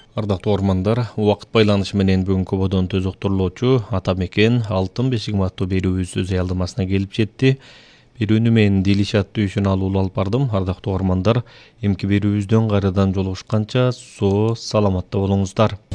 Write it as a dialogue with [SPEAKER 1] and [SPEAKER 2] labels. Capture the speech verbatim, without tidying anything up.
[SPEAKER 1] Ардактуу ормандар, убакыт байланышы менен бүгүнкү бодон төз уктурулуучу Ата Мекен алтын бешигим аттуу берүүбүз өз аялдамасына келип жетти. Берүүнү мен Дилишат Түйшүн алуулу алып бардым. Ардактуу ормандар, эмки берүүбүздөн кайрадан жолугушканча соо саламатта болуңуздар.